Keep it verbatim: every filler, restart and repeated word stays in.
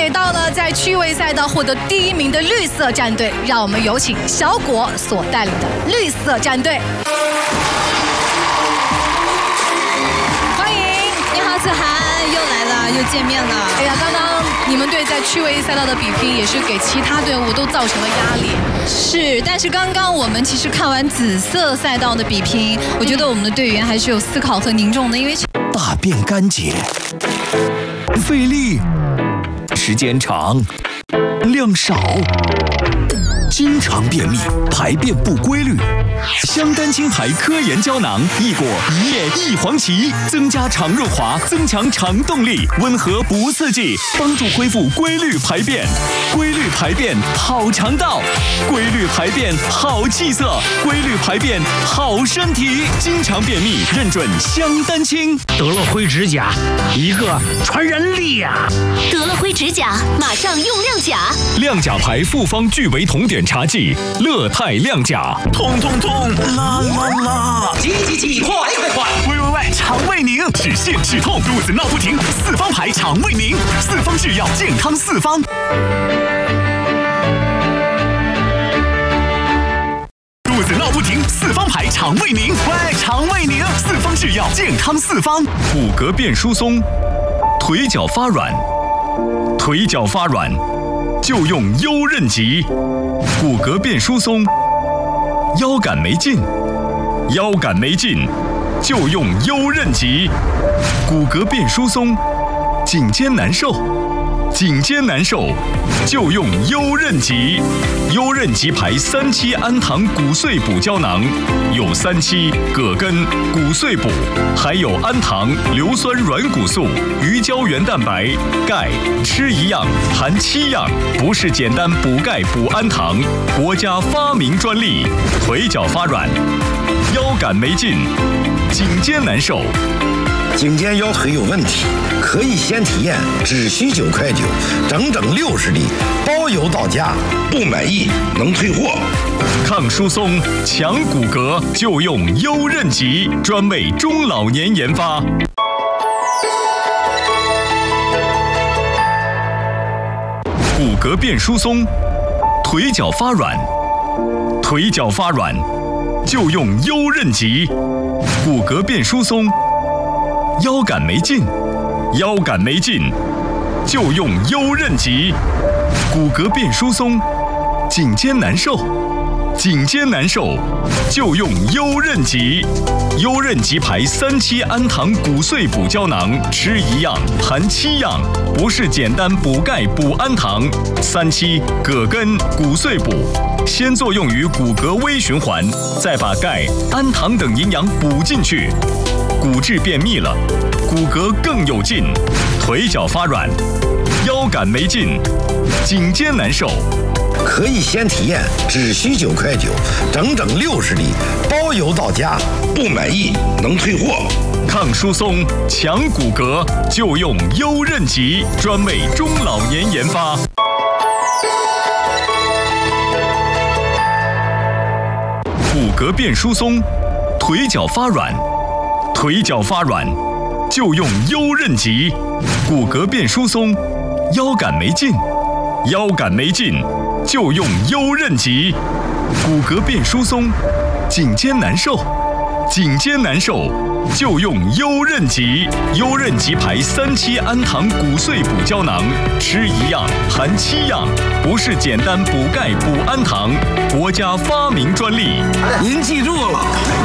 给到了在趣味赛道获得第一名的绿色战队，让我们有请小果所带领的绿色战队。欢迎， 你好，子涵，又来了，又见面了。 哎呀，刚刚你们队在趣味赛道的比拼，也是给其他队伍都造成了压力。 是，但是刚刚我们其实看完紫色赛道的比拼，我觉得我们的队员还是有思考和凝重的，因为大便干结，费力，时间长，量少，经常便秘，排便不规律。香丹青牌科研胶囊，益果一叶一黄芪，增加肠润滑，增强肠动力，温和不刺激，帮助恢复规律排便。规律排便好肠道，规律排便好气色，规律排便好身体。经常便秘认准香丹青。 得了灰指甲，一个传染力呀！ 得了灰指甲，马上用亮甲。 亮甲牌复方聚维酮碘茶剂，乐泰亮甲。痛痛痛，啦啦啦！ 急急急，快快快！ 喂喂喂，肠胃宁，止泻止痛，肚子闹不停，四方牌肠胃宁，四方制药，健康四方。肚子闹不停，四方牌肠胃宁，喂，肠胃宁，四方制药，健康四方。 骨骼变疏松，腿脚发软，腿脚发软就用优韧极。骨骼变疏松，腰杆没劲，腰杆没劲就用优韧极。骨骼变疏松，颈肩难受，颈肩难受就用优韧极。优韧极牌三七氨糖骨碎补胶囊，有三七、葛根、骨碎补，还有氨糖、硫酸软骨素、鱼胶原蛋白、钙，吃一样含七样，不是简单补钙补氨糖，国家发明专利。腿脚发软，腰杆没劲，颈肩难受。 颈肩腰腿有问题，可以先体验，只需九块九，整整六十粒，包邮到家，不满意能退货。 抗疏松、强骨骼就用优韧极，专为中老年研发。骨骼变疏松，腿脚发软，腿脚发软就用优韧极。骨骼变疏松，腰杆没劲，腰杆没劲就用优韧极。骨骼变疏松，颈肩难受，颈肩难受就用优韧极。优韧极牌三七氨糖骨碎补胶囊，吃一样含七样，不是简单补钙补氨糖。三七、葛根、骨碎补，先作用于骨骼微循环，再把钙、氨糖等营养补进去。骨质便秘了，骨骼更有劲，腿脚发软，腰杆没劲，颈肩难受。 可以先体验，只需九块九，整整六十粒，包邮到家，不满意能退货。 抗疏松、强骨骼就用优韧极，专为中老年研发。骨骼变疏松，腿脚发软，腿脚发软就用优韧极。骨骼变疏松，腰杆没劲，腰杆没劲就用优韧极。骨骼变疏松，颈肩难受，颈肩难受就用优韧极。优韧极牌三七氨糖骨碎补胶囊，吃一样含七样，不是简单补钙补氨糖，国家发明专利。 您记住了。